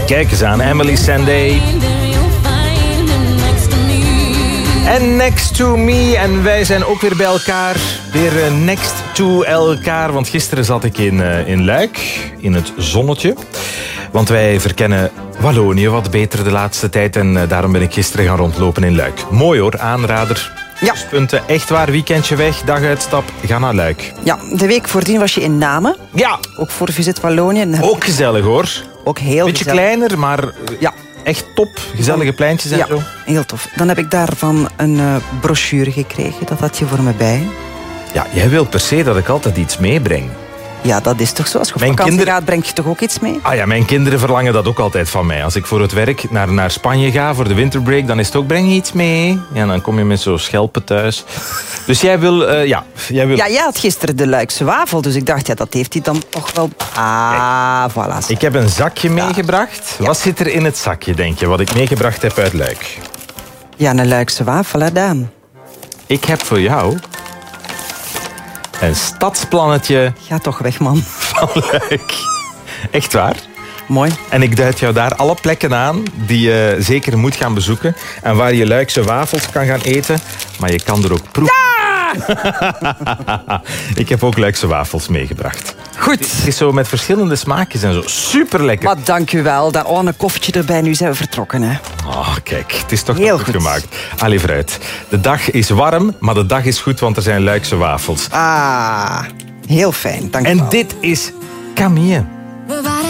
Kijk eens aan, Emily Sandé. En Next to Me. En wij zijn ook weer bij elkaar. Weer next to elkaar. Want gisteren zat ik in Luik, in het zonnetje. Want wij verkennen Wallonië wat beter de laatste tijd. En daarom ben ik gisteren gaan rondlopen in Luik. Mooi hoor, aanrader. Ja. Punten. Echt waar, weekendje weg, daguitstap, ga naar Luik. Ja, de week voordien was je in Namen. Ja. Ook voor Visit Wallonië. Ook gezellig hoor. Ook heel beetje gezellig. kleiner, maar ja, echt top. Gezellige pleintjes en zo. Heel tof. Dan heb ik daarvan een brochure gekregen. Dat had je voor me bij. Ja, jij wilt per se dat ik altijd iets meebreng. Ja, dat is toch zo? Als je op Mijn vakantie kinderen- gaat, breng je toch ook iets mee? Ah ja, mijn kinderen verlangen dat ook altijd van mij. Als ik voor het werk naar Spanje ga, voor de winterbreak, dan is het ook, breng je iets mee? Ja, dan kom je met zo'n schelpen thuis. Dus jij wil... Ja, jij had gisteren de Luikse wafel, dus ik dacht, ja, dat heeft hij dan toch wel... Voilà. Ik heb een zakje meegebracht. Wat zit er in het zakje, denk je, wat ik meegebracht heb uit Luik? Ja, een Luikse wafel, hè, Daan? Ik heb voor jou een stadsplannetje Ga toch weg, man. van Luik. Echt waar? Mooi. En ik duid jou daar alle plekken aan die je zeker moet gaan bezoeken. En waar je Luikse wafels kan gaan eten. Maar je kan er ook proeven. Ik heb ook Luikse wafels meegebracht. Goed. Het is zo met verschillende smaakjes en zo. Super lekker. Maar dank u wel. Daar, een koffietje erbij. Nu zijn we vertrokken, hè. Oh, kijk, het is toch Heel nog goed goed. gemaakt. Allee, vooruit. De dag is warm, maar de dag is goed, want er zijn Luikse wafels. Heel fijn. Dank u wel. En dit is Camille.